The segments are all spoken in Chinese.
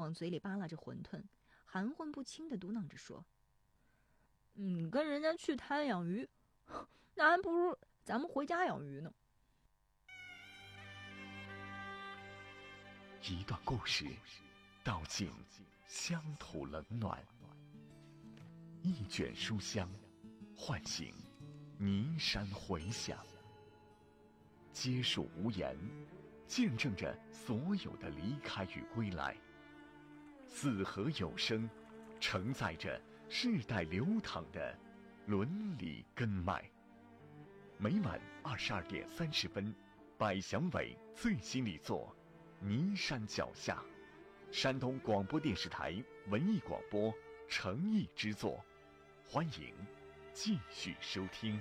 往嘴里扒拉着馄饨，含混不清地嘟囔着说：“跟人家去滩养鱼，那还不如咱们回家养鱼呢。” 一段故事，道尽乡土冷暖；一卷书香，唤醒尼山回响。皆属无言，见证着所有的离开与归来。四合有声，承载着世代流淌的伦理根脉。每晚22:30，百祥伟最新力作《尼山脚下》，山东广播电视台文艺广播诚意之作，欢迎继续收听。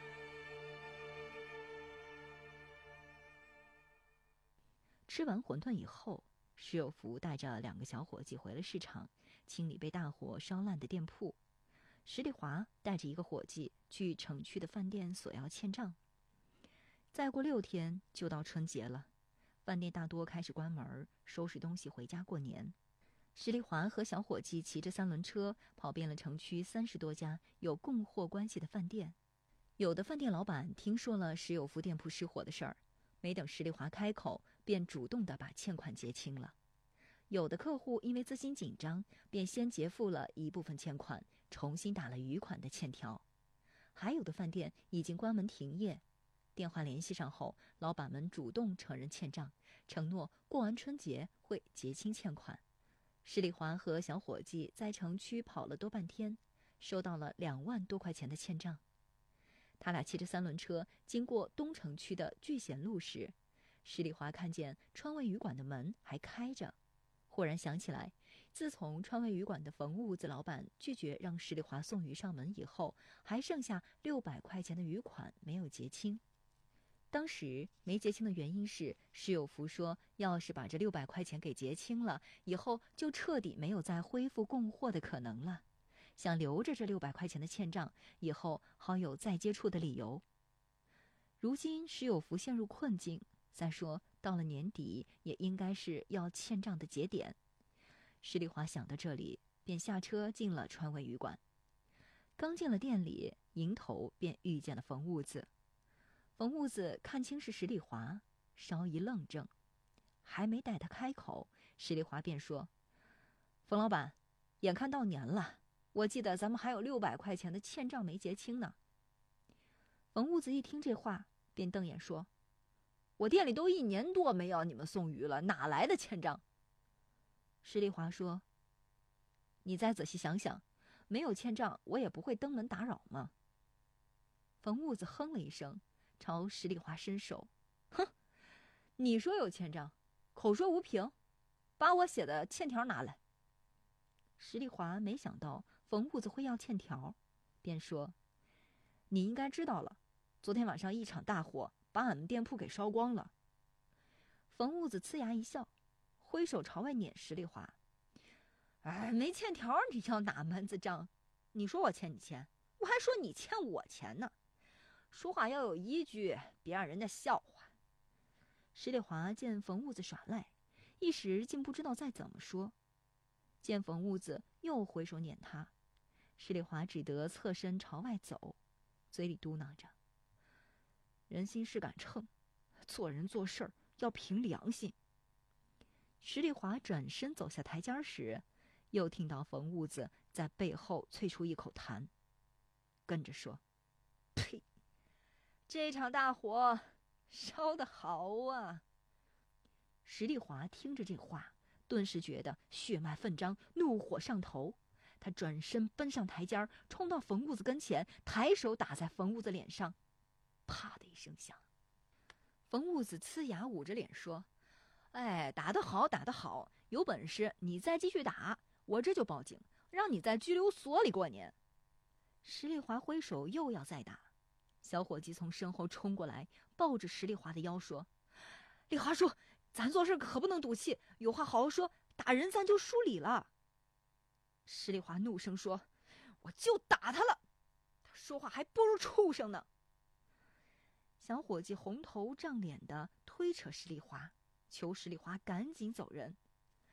吃完馄饨以后，石有福带着2个小伙计回了市场，清理被大火烧烂的店铺。石丽华带着1个伙计去城区的饭店索要欠账。再过6天就到春节了，饭店大多开始关门，收拾东西回家过年。石丽华和小伙计骑着3轮车跑遍了城区30多家有供货关系的饭店。有的饭店老板听说了石有福店铺失火的事儿，没等石丽华开口，便主动地把欠款结清了。有的客户因为资金紧张，便先结付了一部分欠款，重新打了余款的欠条。还有的饭店已经关门停业，电话联系上后，老板们主动承认欠账，承诺过完春节会结清欠款。石丽华和小伙计在城区跑了多半天，收到了2万多块钱的欠账。他俩骑着3轮车经过东城区的聚贤路时，石丽华看见川味鱼馆的门还开着，忽然想起来，自从川味鱼馆的冯屋子老板拒绝让石丽华送鱼上门以后，还剩下600块钱的余款没有结清。当时没结清的原因是，石有福说要是把这600块钱给结清了，以后就彻底没有再恢复供货的可能了，想留着这600块钱的欠账，以后好有再接触的理由。如今石有福陷入困境，再说到了年底也应该是要欠账的节点。石丽华想到这里，便下车进了川味鱼馆。刚进了店里，迎头便遇见了冯屋子。冯屋子看清是石丽华，稍一愣怔，还没待他开口，石丽华便说：“冯老板，眼看到年了，我记得咱们还有600块钱的欠账没结清呢。”冯屋子一听这话，便瞪眼说：“我店里都1年多没要你们送鱼了，哪来的欠账？”石丽华说：“你再仔细想想，没有欠账，我也不会登门打扰嘛。”冯屋子哼了一声，朝石丽华伸手：“哼，你说有欠账，口说无凭，把我写的欠条拿来。”石丽华没想到冯屋子会要欠条，便说：“你应该知道了，昨天晚上一场大火把俺们店铺给烧光了。”冯屋子呲牙一笑，挥手朝外撵石丽华：“哎，没欠条你要哪门子账？你说我欠你钱，我还说你欠我钱呢。说话要有依据，别让人家笑话。”石丽华见冯屋子耍赖，一时竟不知道再怎么说。见冯屋子又挥手撵他，石丽华只得侧身朝外走，嘴里嘟囔着：“人心是杆秤，做人做事要凭良心。”石丽华转身走下台阶时，又听到冯屋子在背后啐出一口痰，跟着说：“呸！这场大火烧得好啊！”石丽华听着这话，顿时觉得血脉奋张，怒火上头。他转身奔上台阶，冲到冯屋子跟前，抬手打在冯屋子脸上，啪的一声响。冯屋子呲牙捂着脸说：“哎，打得好，打得好！有本事你再继续打，我这就报警，让你在拘留所里过年。”石丽华挥手又要再打，小伙计从身后冲过来，抱着石丽华的腰说：“丽华叔，咱做事可不能赌气，有话好好说，打人咱就输理了。”石丽华怒声说：“我就打他了，他说话还不如畜生呢。”小伙计红头胀脸的推扯石丽华，求石丽华赶紧走人。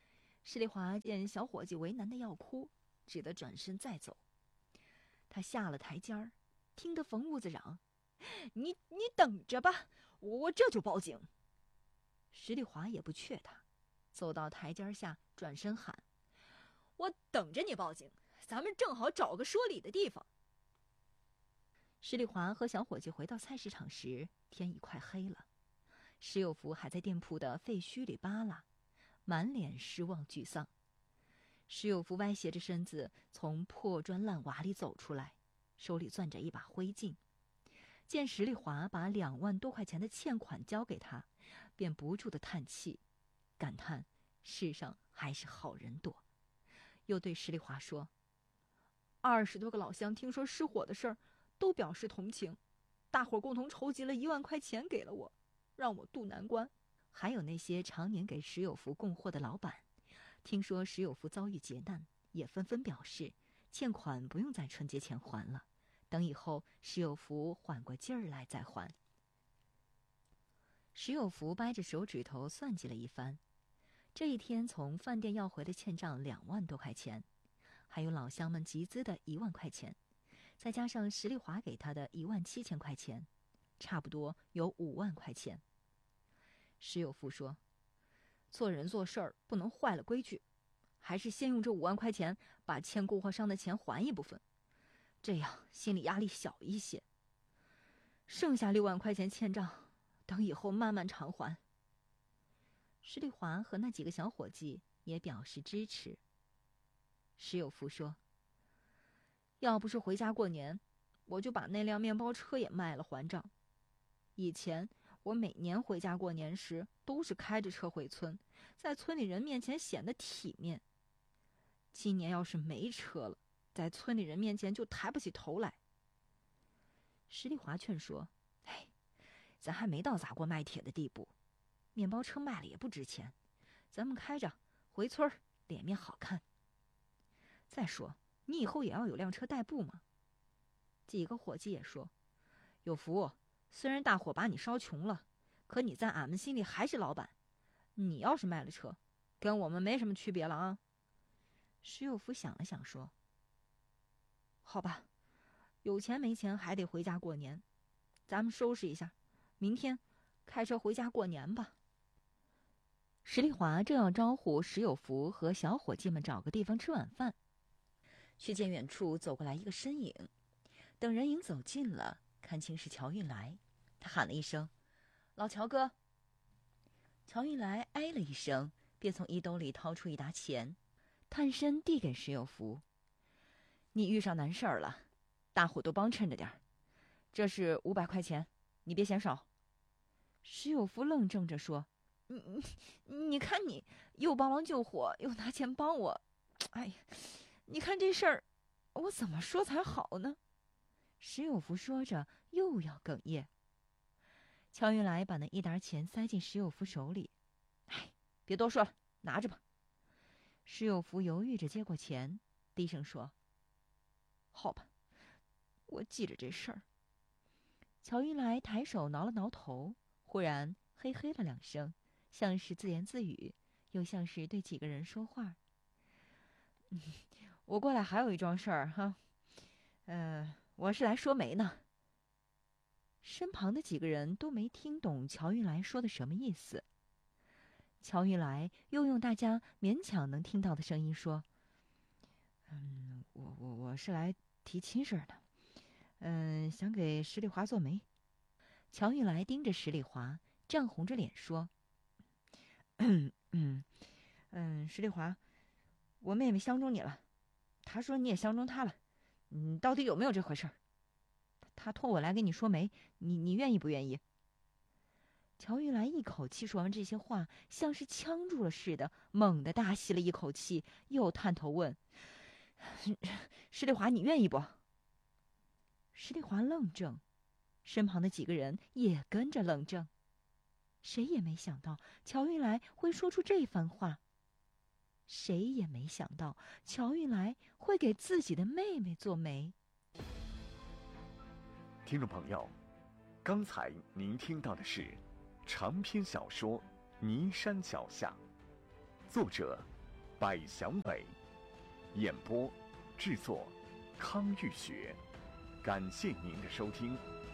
石丽华见小伙计为难的要哭，只得转身再走。他下了台阶儿，听得冯兀子嚷：“你等着吧，我这就报警。”石丽华也不怯他，走到台阶下，转身喊：“我等着你报警，咱们正好找个说理的地方。”石丽华和小伙计回到菜市场时，天已快黑了。石有福还在店铺的废墟里扒拉，满脸失望沮丧。石有福歪斜着身子从破砖烂瓦里走出来，手里攥着一把灰烬。见石丽华把2万多块钱的欠款交给他，便不住地叹气，感叹世上还是好人多。又对石丽华说：“20多个老乡听说失火的事儿，都表示同情，大伙共同筹集了1万块钱给了我，让我渡难关。还有那些常年给石有福供货的老板，听说石有福遭遇劫难，也纷纷表示欠款不用在春节前还了，等以后石有福缓过劲儿来再还。”石有福掰着手指头算计了一番，这一天从饭店要回的欠账2万多块钱，还有老乡们集资的1万块钱，再加上石丽华给他的17000块钱，差不多有5万块钱。石有福说：“做人做事儿不能坏了规矩，还是先用这5万块钱把欠供货商的钱还一部分，这样心理压力小一些。剩下6万块钱欠账，等以后慢慢偿还。”石丽华和那几个小伙计也表示支持。石有福说：“要不是回家过年，我就把那辆面包车也卖了还账。以前我每年回家过年时都是开着车回村，在村里人面前显得体面。今年要是没车了，在村里人面前就抬不起头来。”石丽华劝说：“哎，咱还没到砸锅卖铁的地步，面包车卖了也不值钱，咱们开着回村儿，脸面好看。再说你以后也要有辆车代步嘛。”几个伙计也说：“有福，虽然大伙把你烧穷了，可你在俺们心里还是老板，你要是卖了车，跟我们没什么区别了啊。”石有福想了想说：“好吧，有钱没钱还得回家过年，咱们收拾一下，明天开车回家过年吧。”石丽华正要招呼石有福和小伙计们找个地方吃晚饭，却见远处走过来一个身影。等人影走近了，看清是乔运来，他喊了一声：“老乔哥。”乔运来哎了一声，便从衣兜里掏出一沓钱，探身递给石有福：“你遇上难事儿了，大伙都帮衬着点儿，这是500块钱，你别嫌少。”石有福愣怔着说：“你看你又帮忙救火，又拿钱帮我，哎呀，你看这事儿，我怎么说才好呢？”石有福说着又要哽咽。乔运来把那一沓钱塞进石有福手里：“哎，别多说了，拿着吧。”石有福犹豫着接过钱，低声说：“好吧，我记着这事儿。”乔运来抬手挠了挠头，忽然嘿嘿了2声，像是自言自语，又像是对几个人说话：“我过来还有一桩事儿哈，我是来说媒呢。”身旁的几个人都没听懂乔运来说的什么意思。乔运来又用大家勉强能听到的声音说：“我是来提亲事的，想给石丽华做媒。”乔运来盯着石丽华，涨红着脸说：“石丽华，我妹妹相中你了，她说你也相中她了，你到底有没有这回事儿？她托我来给你说媒，你愿意不愿意？”乔运来一口气说完这些话，像是呛住了似的，猛地大吸了一口气，又探头问：“石丽华，你愿意不？”石丽华愣怔，身旁的几个人也跟着愣怔。谁也没想到乔运来会说出这番话，谁也没想到乔运来会给自己的妹妹做媒。 听众朋友，刚才您听到的是长篇小说《尼山脚下》，作者百祥伟，演播制作康玉雪。感谢您的收听。